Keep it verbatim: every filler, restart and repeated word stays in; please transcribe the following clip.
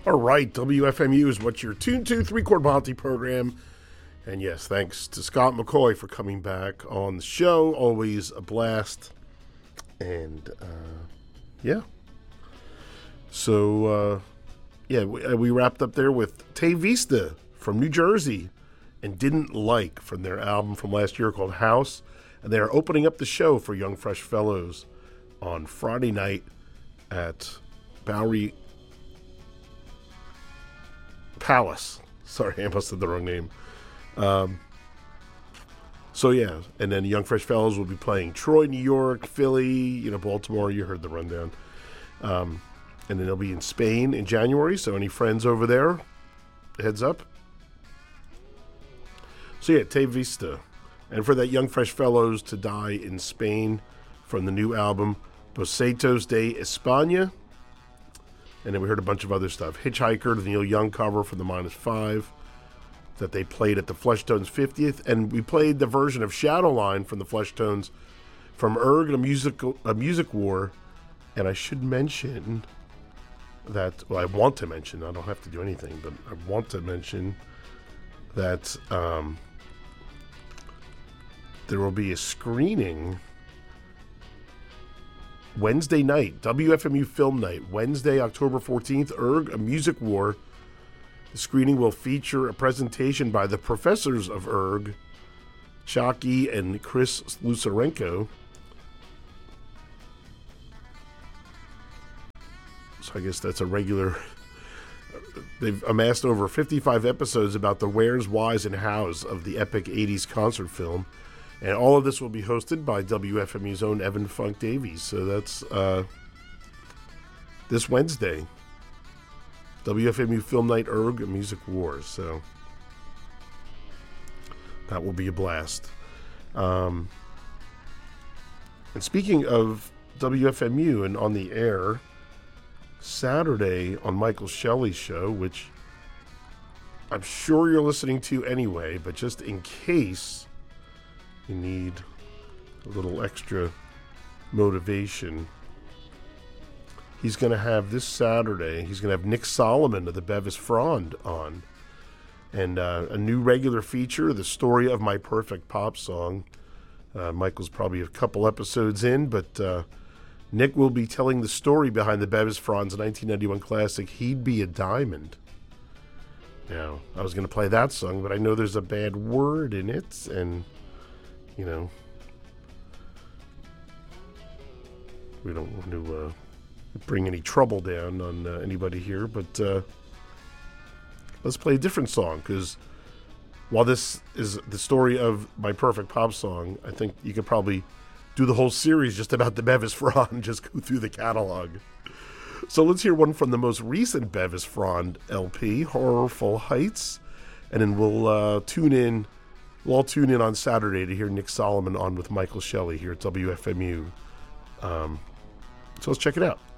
All right, W F M U is what you're tuned to, three-chord Monty program. And yes, thanks to Scott McCoy for coming back on the show. Always a blast. And, uh, yeah. So, uh, yeah, we, we wrapped up there with Tay Vista from New Jersey and Didn't Like from their album from last year called House. And they are opening up the show for Young Fresh Fellows on Friday night at Bowery Palace. Sorry, I must have the wrong name. Um, so, yeah, and then Young Fresh Fellows will be playing Troy, New York, Philly, you know, Baltimore. You heard the rundown. Um, and then they'll be in Spain in January. So any friends over there, heads up. So, yeah, Tay Vista. And for that Young Fresh Fellows to Die in Spain from the new album, Bocetos de España. And then we heard a bunch of other stuff. Hitchhiker, the Neil Young cover from the Minus Five that they played at the Fleshtones fiftieth. And we played the version of Shadowline from the Fleshtones from Erg, a, musical, a Music War. And I should mention that, well, I want to mention, I don't have to do anything, but I want to mention that um, there will be a screening Wednesday night, W F M U Film Night, Wednesday, October fourteenth, Erg, A Music War. The screening will feature a presentation by the professors of Erg, Chalky and Chris Lucerenko. So I guess that's a regular... They've amassed over fifty-five episodes about the wheres, whys, and hows of the epic eighties concert film. And all of this will be hosted by W F M U's own Evan Funk Davies. So that's uh, this Wednesday. W F M U Film Night, Erg, A Music Wars. So that will be a blast. Um, and speaking of W F M U and on the air, Saturday on Michael Shelley's show, which I'm sure you're listening to anyway, but just in case you need a little extra motivation, he's going to have this Saturday, he's going to have Nick Solomon of the Bevis Frond on. And uh, a new regular feature, The Story of My Perfect Pop Song. Uh, Michael's probably a couple episodes in, but uh, Nick will be telling the story behind the Bevis Frond's nineteen ninety-one classic, He'd Be a Diamond. Now, I was going to play that song, but I know there's a bad word in it, and you know, we don't want to uh, bring any trouble down on uh, anybody here, but uh, let's play a different song, because while this is the story of My Perfect Pop Song, I think you could probably do the whole series just about the Bevis Frond, just go through the catalog. So let's hear one from the most recent Bevis Frond L P, Horrorful Heights, and then we'll uh, tune in We'll all tune in on Saturday to hear Nick Solomon on with Michael Shelley here at W F M U. Um, so let's check it out.